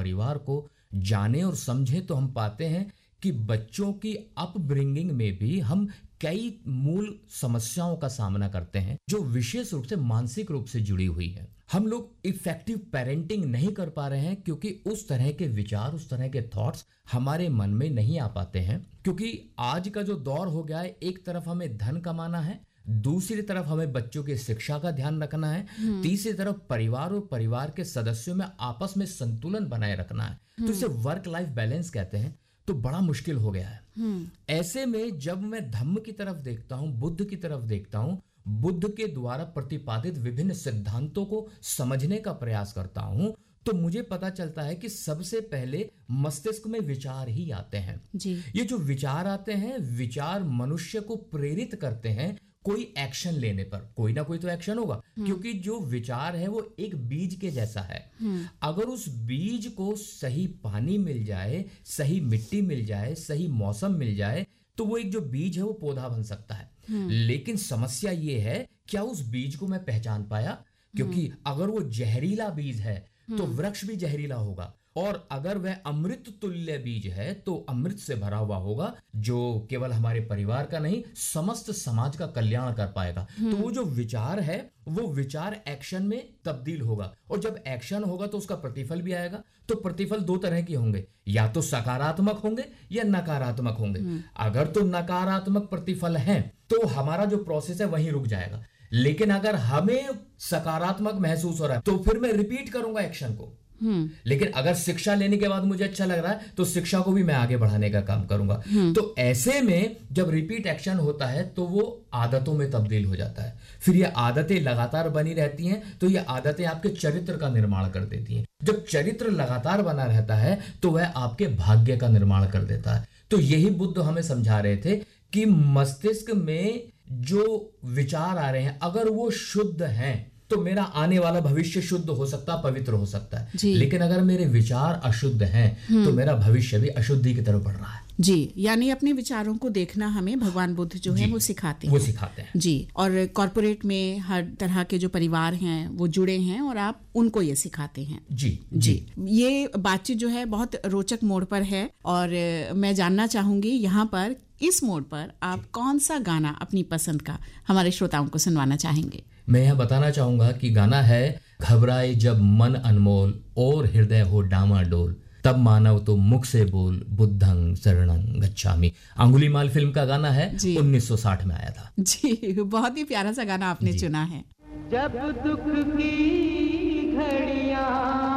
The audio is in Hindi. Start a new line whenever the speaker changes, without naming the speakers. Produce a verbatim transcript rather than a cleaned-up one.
परिवार को जाने और समझे तो हम पाते हैं कि बच्चों की अपब्रिंगिंग में भी हम कई मूल समस्याओं का सामना करते हैं जो विशेष रूप से मानसिक रूप से जुड़ी हुई है। हम लोग इफेक्टिव पेरेंटिंग नहीं कर पा रहे हैं क्योंकि उस तरह के विचार, उस तरह के थॉट्स हमारे मन में नहीं आ पाते हैं, क्योंकि आज का जो दौर हो गया है, एक तरफ हमें धन कमाना है, दूसरी तरफ हमें बच्चों की शिक्षा का ध्यान रखना है, तीसरी तरफ परिवार और परिवार के सदस्यों में आपस में संतुलन बनाए रखना है। तो इसे वर्क लाइफ बैलेंस कहते हैं। तो बड़ा मुश्किल हो गया है। ऐसे में जब मैं धम्म की तरफ देखता हूं, बुद्ध की तरफ देखता हूं, बुद्ध के द्वारा प्रतिपादित विभिन्न सिद्धांतों को समझने का प्रयास करता हूं, तो मुझे पता चलता है कि सबसे पहले मस्तिष्क में विचार ही आते हैं जी। ये जो विचार आते हैं, विचार मनुष्य को प्रेरित करते हैं कोई एक्शन लेने पर। कोई ना कोई तो एक्शन होगा, क्योंकि जो विचार है वो एक बीज के जैसा है। अगर उस बीज को सही पानी मिल जाए, सही मिट्टी मिल जाए, सही मौसम मिल जाए, तो वो एक जो बीज है वो पौधा बन सकता है। लेकिन समस्या ये है, क्या उस बीज को मैं पहचान पाया? क्योंकि अगर वो जहरीला बीज है तो वृक्ष भी जहरीला होगा, और अगर वह अमृत तुल्य बीज है तो अमृत से भरा हुआ होगा, जो केवल हमारे परिवार का नहीं, समस्त समाज का कल्याण कर पाएगा। तो वो जो विचार है वो विचार एक्शन में तब्दील होगा, और जब एक्शन होगा तो उसका प्रतिफल भी आएगा। तो प्रतिफल दो तरह के होंगे, या तो सकारात्मक होंगे या नकारात्मक होंगे। अगर तो नकारात्मक प्रतिफल है तो हमारा जो प्रोसेस है वहीं रुक जाएगा, लेकिन अगर हमें सकारात्मक महसूस हो रहा है तो फिर मैं रिपीट करूंगा एक्शन को। लेकिन अगर शिक्षा लेने के बाद मुझे अच्छा लग रहा है तो शिक्षा को भी मैं आगे बढ़ाने का काम करूंगा। तो ऐसे में जब रिपीट एक्शन होता है तो वो आदतों में तब्दील हो जाता है। फिर ये आदतें लगातार बनी रहती हैं, तो ये आदतें आपके चरित्र का निर्माण कर देती हैं। जब चरित्र लगातार बना रहता है तो वह आपके भाग्य का निर्माण कर देता है। तो यही बुद्ध हमें समझा रहे थे कि मस्तिष्क में जो विचार आ रहे हैं, अगर वो शुद्ध हैं तो मेरा आने वाला भविष्य शुद्ध हो सकता, पवित्र हो सकता है। लेकिन अगर मेरे विचार अशुद्ध हैं तो मेरा भविष्य भी अशुद्धि की तरफ बढ़ रहा है
जी। यानी अपने विचारों को देखना हमें भगवान बुद्ध जो है वो सिखाते हैं
वो सिखाते हैं
जी। और कॉर्पोरेट में हर तरह के जो परिवार हैं वो जुड़े हैं और आप उनको ये सिखाते हैं
जी
जी, जी। ये बातचीत जो है बहुत रोचक मोड़ पर है, और मैं जानना चाहूंगी यहाँ पर इस मोड़ पर आप कौन सा गाना अपनी पसंद का हमारे श्रोताओं को सुनवाना चाहेंगे?
मैं यह बताना चाहूंगा कि गाना है घबराए जब मन अनमोल और हृदय हो डामाडोल, तब मानव तो मुख से बोल बुद्धं शरणं गच्छामि। अंगुलीमाल फिल्म का गाना है, उन्नीस सौ साठ में आया था
जी। बहुत ही प्यारा सा गाना आपने चुना है।
जब दुख की घड़ियां